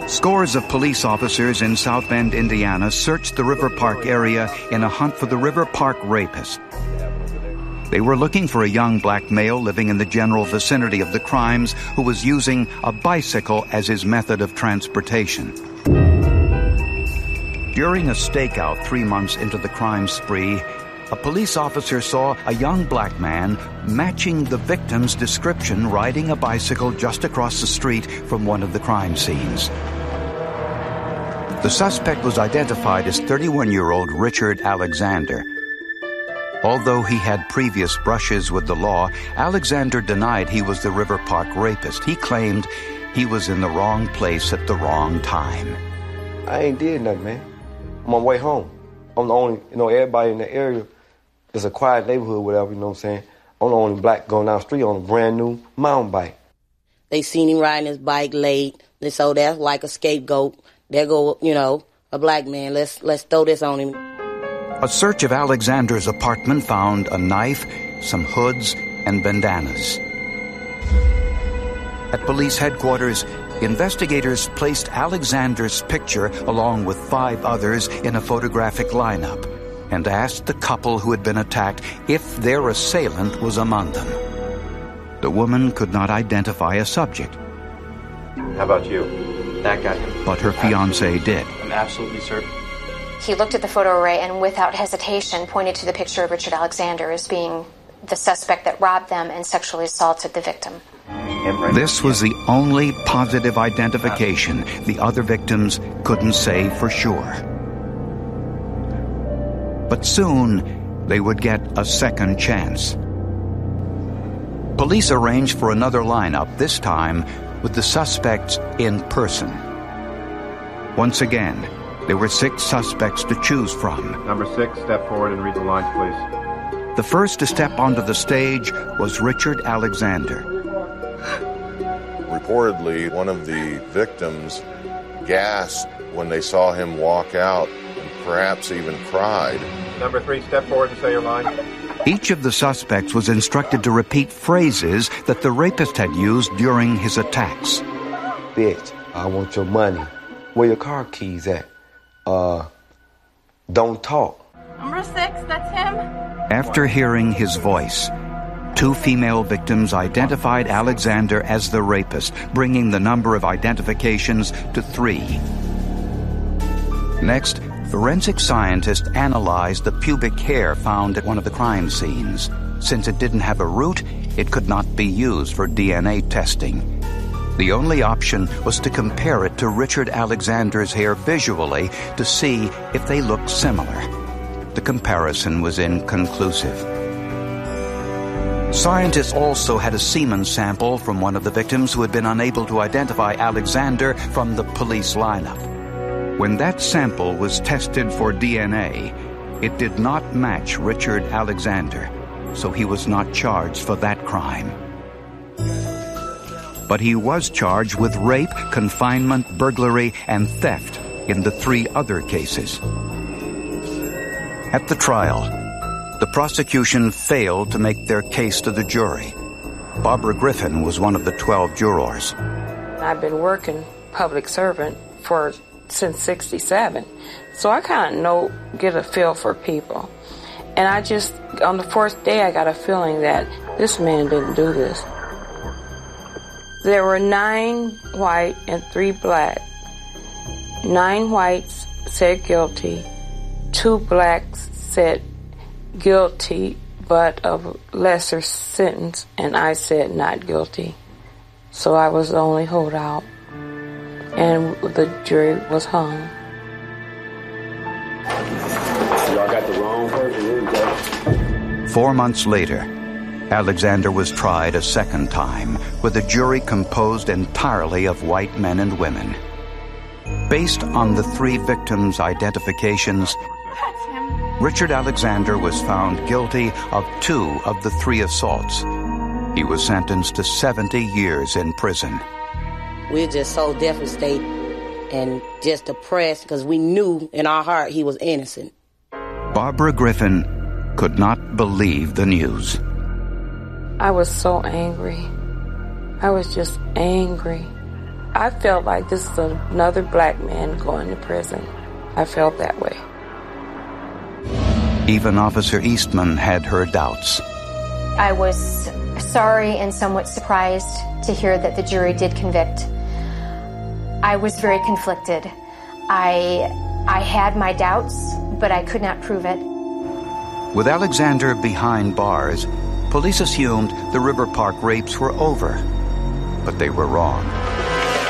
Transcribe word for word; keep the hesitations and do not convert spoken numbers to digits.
Scores of police officers in South Bend, Indiana, searched the River Park area in a hunt for the River Park rapist. They were looking for a young black male living in the general vicinity of the crimes who was using a bicycle as his method of transportation. During a stakeout three months into the crime spree, a police officer saw a young black man matching the victim's description riding a bicycle just across the street from one of the crime scenes. The suspect was identified as thirty-one-year-old Richard Alexander. Although he had previous brushes with the law, Alexander denied he was the River Park rapist. He claimed he was in the wrong place at the wrong time. I ain't did nothing, man. I'm on my way home. I'm the only, you know, everybody in the area, it's a quiet neighborhood, whatever, you know what I'm saying? I'm the only black going down the street on a brand new mountain bike. They seen him riding his bike late, and so that's like a scapegoat. There go, you know, a black man. Let's let's throw this on him. A search of Alexander's apartment found a knife, some hoods, and bandanas. At police headquarters, investigators placed Alexander's picture along with five others in a photographic lineup and asked the couple who had been attacked if their assailant was among them. The woman could not identify a subject. How about you? That guy. But her fiancé did. I'm absolutely certain. He looked at the photo array and without hesitation pointed to the picture of Richard Alexander as being the suspect that robbed them and sexually assaulted the victim. This was the only positive identification. The other victims couldn't say for sure. But soon, they would get a second chance. Police arranged for another lineup, this time with the suspects in person. Once again, there were six suspects to choose from. Number six, step forward and read the lines, please. The first to step onto the stage was Richard Alexander. Reportedly, one of the victims gasped when they saw him walk out and perhaps even cried. Number three, step forward and say your line. Each of the suspects was instructed to repeat phrases that the rapist had used during his attacks. Bitch, I want your money. Where your car keys at? Uh, don't talk. Number six, that's him. After hearing his voice, two female victims identified Alexander as the rapist, bringing the number of identifications to three. Next, forensic scientists analyzed the pubic hair found at one of the crime scenes. Since it didn't have a root, it could not be used for D N A testing. The only option was to compare it to Richard Alexander's hair visually to see if they looked similar. The comparison was inconclusive. Scientists also had a semen sample from one of the victims who had been unable to identify Alexander from the police lineup. When that sample was tested for D N A, it did not match Richard Alexander, so he was not charged for that crime. But he was charged with rape, confinement, burglary, and theft in the three other cases. At the trial, the prosecution failed to make their case to the jury. Barbara Griffin was one of the twelve jurors. I've been working public servant for since sixty-seven, so I kind of know, get a feel for people. And I just, on the fourth day, I got a feeling that this man didn't do this. There were nine white and three black. Nine whites said guilty. Two blacks said guilty, but of lesser sentence, and I said not guilty. So I was the only holdout, and the jury was hung. Y'all got the wrong person. Four months later, Alexander was tried a second time with a jury composed entirely of white men and women. Based on the three victims' identifications, Richard Alexander was found guilty of two of the three assaults. He was sentenced to seventy years in prison. We're just so devastated and just depressed because we knew in our heart he was innocent. Barbara Griffin could not believe the news. I was so angry. I was just angry. I felt like this is another black man going to prison. I felt that way. Even Officer Eastman had her doubts. I was sorry and somewhat surprised to hear that the jury did convict. I was very conflicted. I, I had my doubts, but I could not prove it. With Alexander behind bars, police assumed the River Park rapes were over. But they were wrong.